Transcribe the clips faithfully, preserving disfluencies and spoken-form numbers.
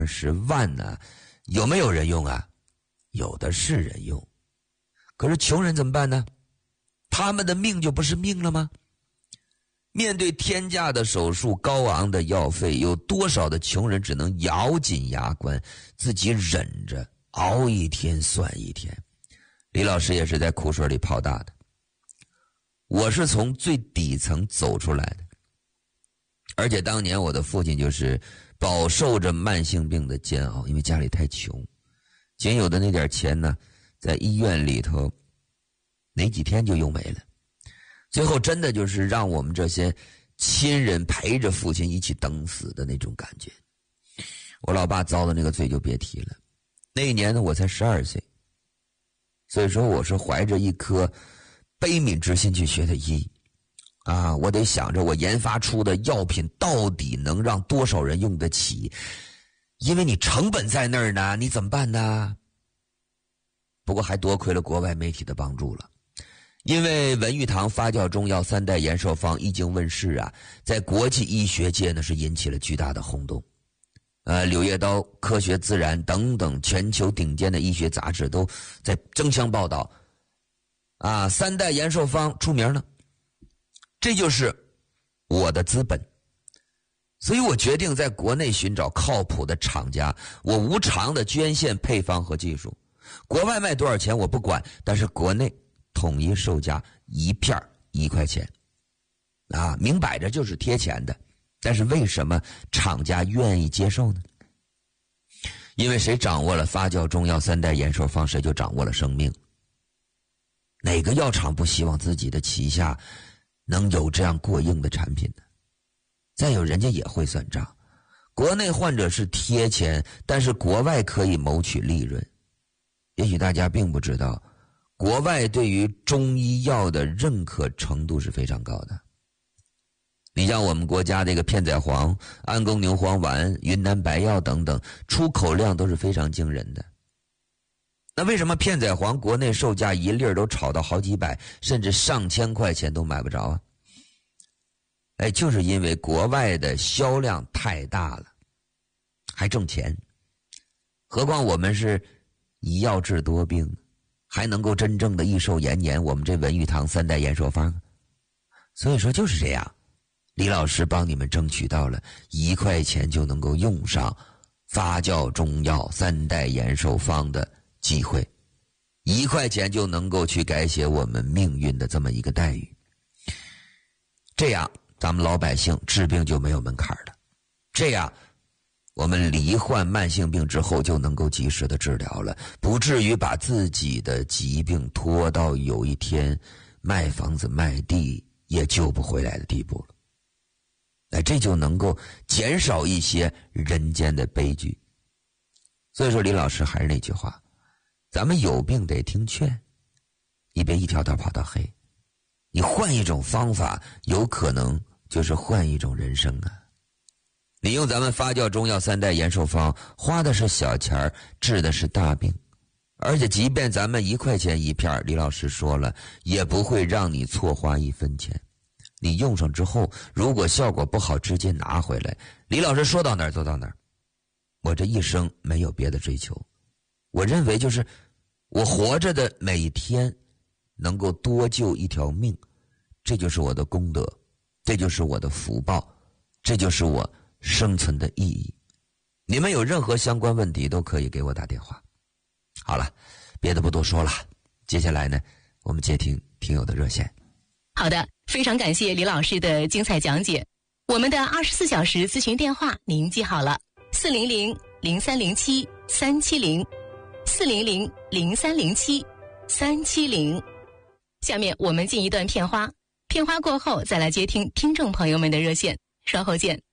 十万呢，有没有人用啊？有的是人用。可是穷人怎么办呢？他们的命就不是命了吗？面对天价的手术、高昂的药费，有多少的穷人只能咬紧牙关，自己忍着，熬一天算一天。李老师也是在苦水里泡大的。我是从最底层走出来的，而且当年我的父亲就是饱受着慢性病的煎熬，因为家里太穷，仅有的那点钱呢，在医院里头没几天就用没了。最后真的就是让我们这些亲人陪着父亲一起等死的那种感觉。我老爸遭的那个罪就别提了。那一年呢，我才十二岁，所以说我是怀着一颗悲悯之心去学的医啊，我得想着我研发出的药品到底能让多少人用得起，因为你成本在那儿呢，你怎么办呢？不过还多亏了国外媒体的帮助了。因为文玉堂发酵中药三代延寿方一经问世啊，在国际医学界呢是引起了巨大的轰动。呃，《柳叶刀》《科学自然》等等全球顶尖的医学杂志都在争相报道。啊，三代延寿方出名了，这就是我的资本。所以我决定在国内寻找靠谱的厂家，我无偿的捐献配方和技术。国外卖多少钱我不管，但是国内统一售价一片一块钱，啊，明摆着就是贴钱的。但是为什么厂家愿意接受呢？因为谁掌握了发酵中药三代延寿方，谁就掌握了生命。哪个药厂不希望自己的旗下能有这样过硬的产品呢？再有，人家也会算账，国内患者是贴钱，但是国外可以谋取利润。也许大家并不知道，国外对于中医药的认可程度是非常高的。你像我们国家这个片仔癀、安宫牛黄丸、云南白药等等，出口量都是非常惊人的。那为什么片仔癀国内售价一粒都炒到好几百，甚至上千块钱都买不着啊？哎，就是因为国外的销量太大了，还挣钱。何况我们是以药治多病，还能够真正的益寿延年，我们这文玉堂三代延寿方。所以说就是这样，李老师帮你们争取到了一块钱就能够用上发酵中药三代延寿方的机会，一块钱就能够去改写我们命运的这么一个待遇。这样咱们老百姓治病就没有门槛了，这样我们罹患慢性病之后就能够及时的治疗了，不至于把自己的疾病拖到有一天卖房子卖地也救不回来的地步了。哎，这就能够减少一些人间的悲剧。所以说李老师还是那句话，咱们有病得听劝，你别一条道跑到黑。你换一种方法，有可能就是换一种人生啊。你用咱们发酵中药三代延寿方，花的是小钱，治的是大病。而且即便咱们一块钱一片，李老师说了，也不会让你错花一分钱。你用上之后，如果效果不好，直接拿回来。李老师说到哪儿做到哪儿。我这一生没有别的追求，我认为就是我活着的每一天能够多救一条命，这就是我的功德，这就是我的福报，这就是我生存的意义。你们有任何相关问题都可以给我打电话。好了，别的不多说了，接下来呢，我们接听听友的热线。 好的，非常感谢李老师的精彩讲解。我们的二十四小时咨询电话您记好了，四零零零三零七三七零，四零零零三零七三七零。下面我们进一段片花，片花过后再来接听听众朋友们的热线，稍后见。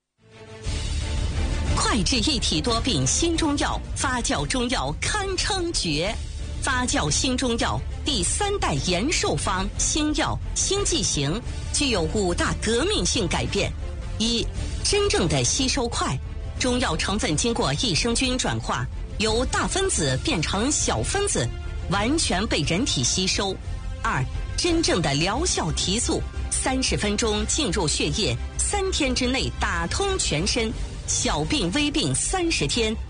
快治一体多病新中药，发酵中药堪称绝。发酵新中药第三代延寿方新药新剂型具有五大革命性改变：一、真正的吸收快，中药成分经过益生菌转化，由大分子变成小分子，完全被人体吸收；二、真正的疗效提速，三十分钟进入血液，三天之内打通全身，小病微病三十天